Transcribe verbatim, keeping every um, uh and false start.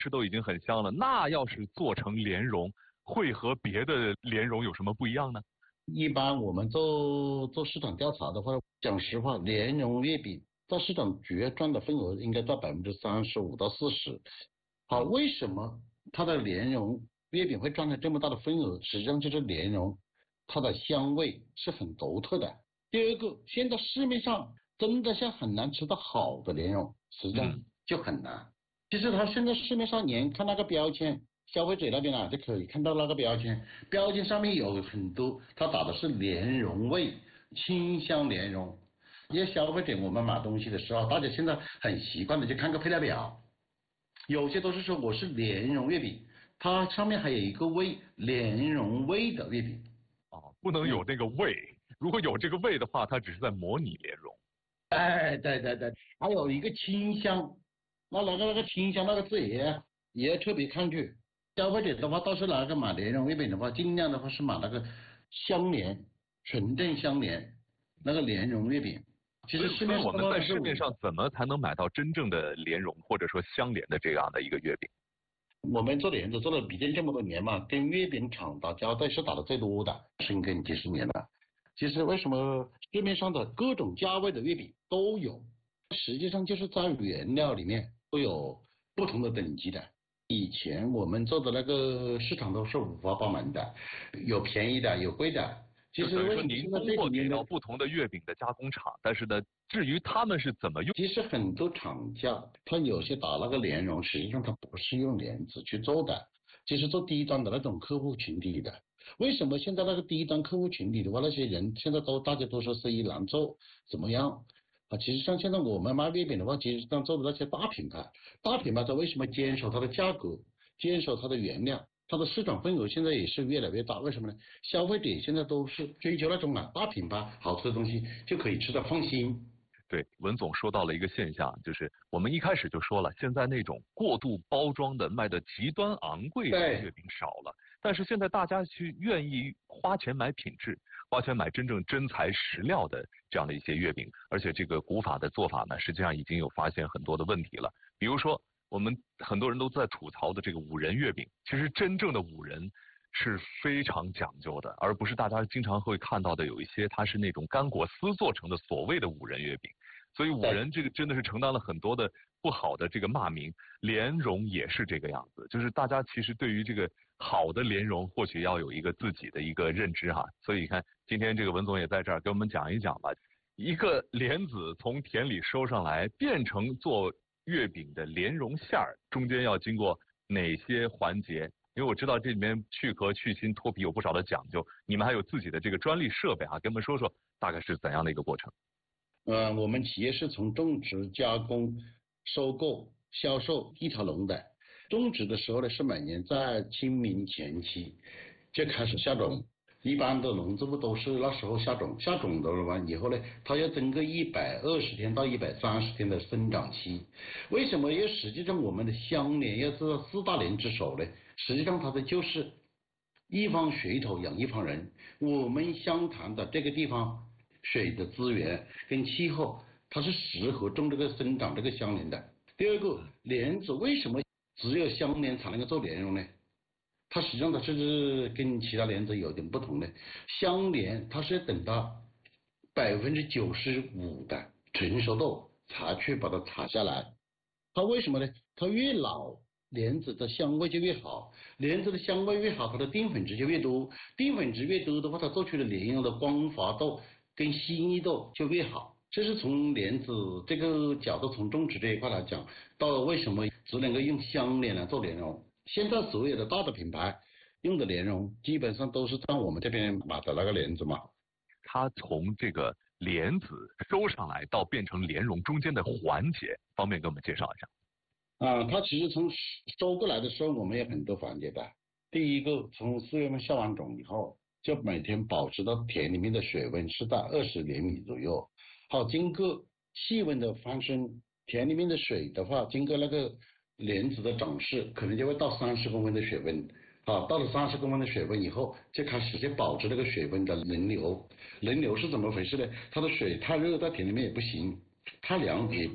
吃都已经很香了，那要是做成莲蓉，会和别的莲蓉有什么不一样呢？ 一般我们做做市场调查的话，讲实话，莲蓉月饼在市场主要占的份额应该在百分之三十五到四十。好，为什么它的莲蓉月饼会占了这么大的份额？实际上就是莲蓉它的香味是很独特的。第二个，现在市面上真的像很难吃到好的莲蓉，实际上就很难。其实它现在市面上连看那个标签。消费者那边啊就可以看到那个标签，标签上面有很多，它打的是莲蓉味，清香莲蓉。因为消费者我们买东西的时候，大家现在很习惯的就看个配料表，有些都是说我是莲蓉月饼，它上面还有一个味，莲蓉味的月饼。 哦，不能有那个味，如果有这个味的话，它只是在模拟莲蓉。 哎，对对对，还有一个清香，那那个那个清香那个字也也要特别看去。消费者的话，倒是那个买莲蓉月饼的话，尽量的话是买那个香莲，纯正香莲，那个莲蓉月饼。其实市面上我们在市面上怎么才能买到真正的莲蓉或者说香莲的这样的一个月饼？ 我们做莲子做了毕竟这么多年嘛，跟月饼厂打交道是打的最多的，深耕几十年了。其实为什么市面上的各种价位的月饼都有？实际上就是在原料里面都有不同的等级的。以前我们做的那个市场都是五花八门的，有便宜的，有贵的。其实为什么您通过给到不同的月饼的加工厂，但是呢，至于他们是怎么用， 其实很多厂家他有些打那个莲蓉，实际上他不是用莲子去做的，就是做低端的那种客户群体的。为什么现在那个低端客户群体的话，那些人现在都大家都说生意难做，怎么样？啊，其实像现在我们卖月饼的话，其实像做的那些大品牌，大品牌它为什么坚守它的价格，坚守它的原料，它的市场份额现在也是越来越大？为什么呢？消费者现在都是追求那种啊大品牌好吃的东西，就可以吃得放心。 对，文总说到了一个现象，就是我们一开始就说了，现在那种过度包装的、卖的极端昂贵的月饼少了，但是现在大家去愿意花钱买品质，花钱买真正真材实料的这样的一些月饼，而且这个古法的做法呢，实际上已经有发现很多的问题了。比如说，我们很多人都在吐槽的这个五仁月饼，其实真正的五仁是非常讲究的，而不是大家经常会看到的有一些它是那种干果丝做成的所谓的五仁月饼。所以五仁这个真的是承担了很多的不好的这个骂名，莲蓉也是这个样子，就是大家其实对于这个好的莲蓉或许要有一个自己的一个认知哈。所以你看今天这个文总也在这儿给我们讲一讲吧，一个莲子从田里收上来变成做月饼的莲蓉馅儿，中间要经过哪些环节？因为我知道这里面去壳、去芯、脱皮有不少的讲究，你们还有自己的这个专利设备啊，给我们说说大概是怎样的一个过程？ 呃，我们企业是从种植、加工、收购、销售一条龙的。种植的时候呢，是每年在清明前期就开始下种，一般的农作物都是那时候下种，下种的完以后呢，它要经过一百二十天到一百三十天的生长期。为什么？因为实际上我们的香莲要做四大莲之首呢，实际上它的就是一方水土养一方人。我们湘潭的这个地方，水的资源跟气候，它是适合种这个生长这个香莲的。第二个，莲子为什么只有香莲才能够做莲蓉呢？它实际上它是跟其他莲子有点不同的。香莲它是等到百分之九十五的成熟度才去把它采下来。它为什么呢？它越老，莲子的香味就越好，莲子的香味越好，它的淀粉质就越多，淀粉质越多的话，它做出的莲蓉的光滑度跟细腻度就越好。这是从莲子这个角度，从种植这一块来讲，到为什么只能够用香莲来做莲蓉。现在所有的大的品牌用的莲蓉，基本上都是在我们这边买的那个莲子嘛。 它从这个莲子收上来到变成莲蓉中间的环节，方便给我们介绍一下。 啊，它其实从收过来的时候，我们有很多环节的。第一个，从四月份下完种以后，就每天保持到田里面的水温是在二十厘米左右。好，经过气温的翻升，田里面的水的话，经过那个莲子的长势，可能就会到三十公分的水温。好，到了三十公分的水温以后，就开始就保持那个水温的轮流。轮流是怎么回事呢？它的水太热，在田里面也不行；太凉也